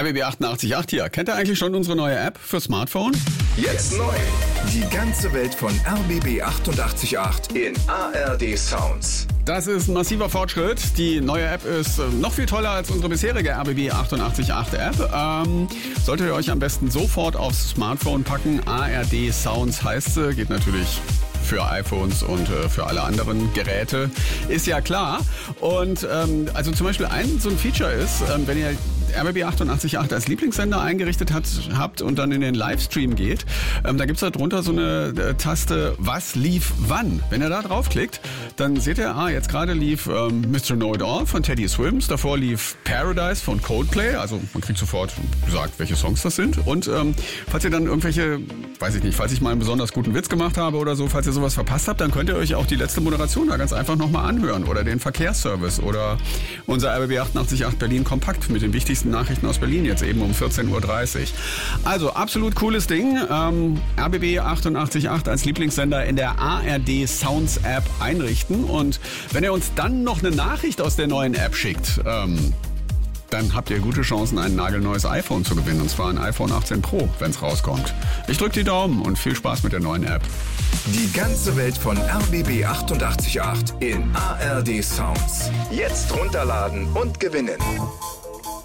RBB 88.8 hier. Kennt ihr eigentlich schon unsere neue App für Smartphone? Jetzt neu. Die ganze Welt von RBB 88.8 in ARD Sounds. Das ist ein massiver Fortschritt. Die neue App ist noch viel toller als unsere bisherige RBB 88.8 App. Solltet ihr euch am besten sofort aufs Smartphone packen. ARD Sounds heißt sie. Geht natürlich für iPhones und für alle anderen Geräte. Ist ja klar. Und also zum Beispiel so ein Feature ist, wenn ihr RBB 88.8 als Lieblingssender eingerichtet habt und dann in den Livestream geht, da gibt's da drunter so eine Taste, was lief wann. Wenn ihr da draufklickt, dann seht ihr, jetzt gerade lief Mr. Know-It-All von Teddy Swims, davor lief Paradise von Coldplay, also man kriegt sofort gesagt, welche Songs das sind. Und falls ihr dann irgendwelche, weiß ich nicht, falls ich mal einen besonders guten Witz gemacht habe oder so, falls ihr sowas verpasst habt, dann könnt ihr euch auch die letzte Moderation da ganz einfach nochmal anhören oder den Verkehrsservice oder unser RBB 88.8 Berlin Kompakt mit den wichtigsten Nachrichten aus Berlin, jetzt eben um 14.30 Uhr. Also absolut cooles Ding. RBB 88.8 als Lieblingssender in der ARD Sounds App einrichten. Und wenn ihr uns dann noch eine Nachricht aus der neuen App schickt, dann habt ihr gute Chancen, ein nagelneues iPhone zu gewinnen. Und zwar ein iPhone 18 Pro, wenn es rauskommt. Ich drücke die Daumen und viel Spaß mit der neuen App. Die ganze Welt von RBB 88.8 in ARD Sounds. Jetzt runterladen und gewinnen.